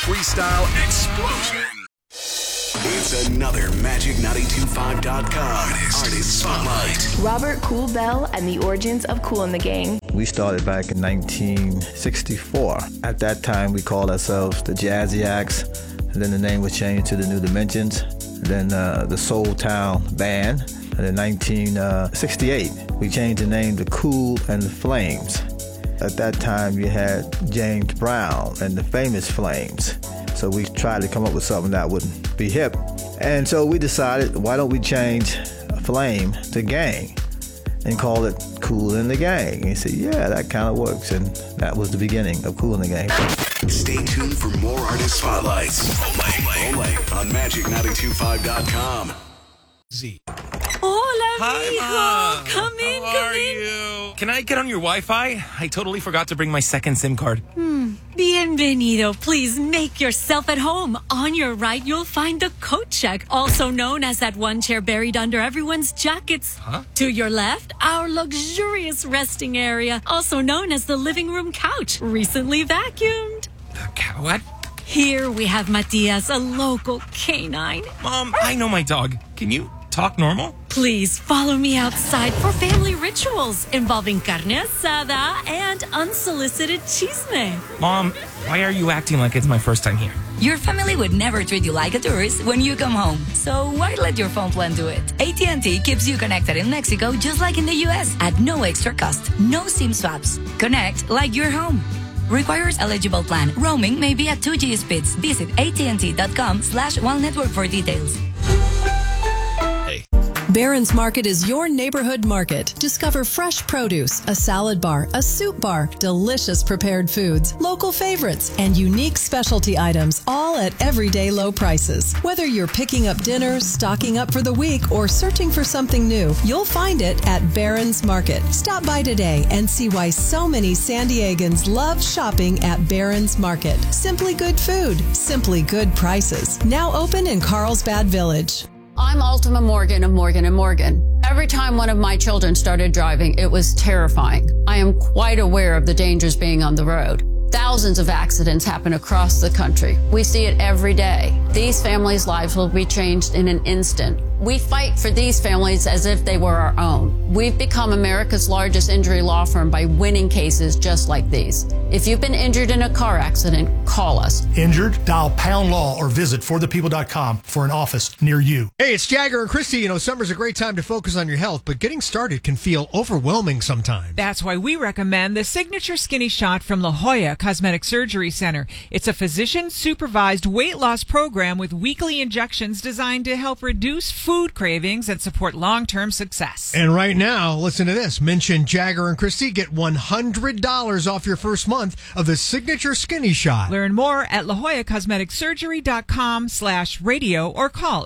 freestyle explosion. It's another Magic925.com Artist Spotlight. Robert Cool Bell and the origins of Kool and the Gang. We started back in 1964. At that time, we called ourselves the Jazzy Acts. And then the name was changed to the New Dimensions. Then the Soul Town Band. And in 1968, we changed the name to Kool and the Flames. At that time, you had James Brown and the Famous Flames. So we tried to come up with something that would be hip. And so we decided, why don't we change Flame to Gang and call it Kool and the Gang? And he said, yeah, that kind of works. And that was the beginning of Kool and the Gang. Stay tuned for more Artist Spotlights. Only on Magic925.com. Z. Hola, Hi, mijo. Mom. Come in, How come are in. you? Can I get on your Wi-Fi? I totally forgot to bring my second SIM card. Bienvenido. Please make yourself at home. On your right, you'll find the coat check, also known as that one chair buried under everyone's jackets. Huh? To your left, our luxurious resting area, also known as the living room couch, recently vacuumed. What? Here we have Matias, a local canine. Mom, I know my dog. Can you talk normal? Please follow me outside for family rituals involving carne asada and unsolicited chisme. Mom, why are you acting like it's my first time here? Your family would never treat you like a tourist when you come home. So why let your phone plan do it? AT&T keeps you connected in Mexico just like in the U.S. at no extra cost. No SIM swaps. Connect like you're home. Requires eligible plan. Roaming may be at 2G speeds. Visit AT&T.com/WildNetwork for details. Barron's Market is your neighborhood market. Discover fresh produce, a salad bar, a soup bar, delicious prepared foods, local favorites, and unique specialty items, all at everyday low prices. Whether you're picking up dinner, stocking up for the week, or searching for something new, you'll find it at Barron's Market. Stop by today and see why so many San Diegans love shopping at Barron's Market. Simply good food, simply good prices. Now open in Carlsbad Village. I'm Ultima Morgan of Morgan & Morgan. Every time one of my children started driving, it was terrifying. I am quite aware of the dangers being on the road. Thousands of accidents happen across the country. We see it every day. These families' lives will be changed in an instant. We fight for these families as if they were our own. We've become America's largest injury law firm by winning cases just like these. If you've been injured in a car accident, call us. Injured? Dial Pound Law or visit forthepeople.com for an office near you. Hey, it's Jagger and Christy. You know, summer's a great time to focus on your health, but getting started can feel overwhelming sometimes. That's why we recommend the Signature Skinny Shot from La Jolla Cosmetic Surgery Center. It's a physician-supervised weight loss program with weekly injections designed to help reduce food cravings and support long-term success. And right now, listen to this. Mention Jagger and Christy. Get $100 off your first month of the Signature Skinny Shot. Learn more at LaJollaCosmeticSurgery.com/radio or call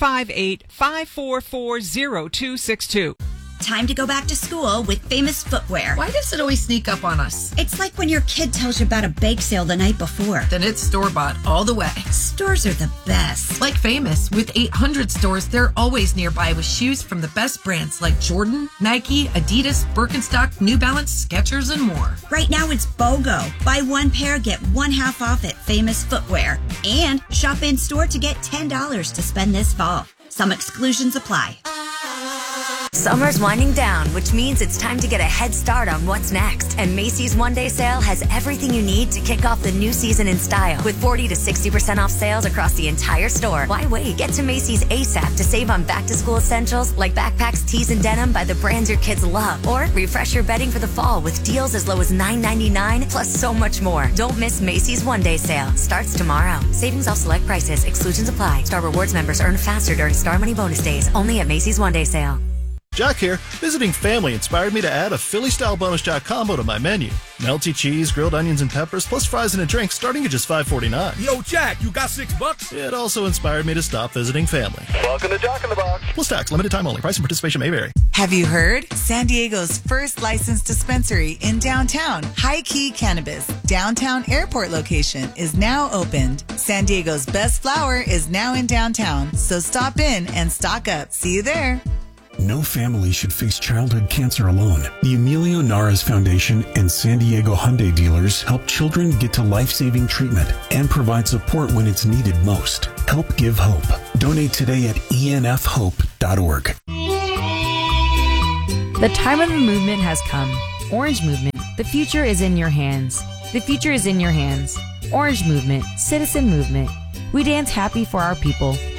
858-544-0262. Time to go back to school with Famous Footwear. Why does it always sneak up on us? It's like when your kid tells you about a bake sale the night before. Then it's store-bought all the way. Stores are the best. Like Famous, with 800 stores, they're always nearby with shoes from the best brands like Jordan, Nike, Adidas, Birkenstock, New Balance, Skechers, and more. Right now it's BOGO. Buy one pair, get one half off at Famous Footwear. And shop in store to get $10 to spend this fall. Some exclusions apply. Summer's winding down, which means it's time to get a head start on what's next. And Macy's One-Day Sale has everything you need to kick off the new season in style. With 40 to 60% off sales across the entire store. Why wait? Get to Macy's ASAP to save on back-to-school essentials like backpacks, tees, and denim by the brands your kids love. Or refresh your bedding for the fall with deals as low as $9.99, plus so much more. Don't miss Macy's One-Day Sale. Starts tomorrow. Savings off select prices. Exclusions apply. Star Rewards members earn faster during Star Money bonus days. Only at Macy's One-Day Sale. Jack here. Visiting family inspired me to add a Philly-style bonus Jack combo to my menu. Melty cheese, grilled onions, and peppers, plus fries and a drink starting at just $5.49. Yo, Jack, you got $6? It also inspired me to stop visiting family. Welcome to Jack in the Box. Plus tax, limited time only. Price and participation may vary. Have you heard? San Diego's first licensed dispensary in downtown, High Key Cannabis, downtown airport location, is now opened. San Diego's best flower is now in downtown, so stop in and stock up. See you there. No family should face childhood cancer alone. The Emilio Naras Foundation and San Diego Hyundai dealers help children get to life-saving treatment and provide support when it's needed most. Help give hope. Donate today at enfhope.org. The time of the movement has come. Orange Movement. The future is in your hands. The future is in your hands. Orange Movement. Citizen movement. We dance happy for our people.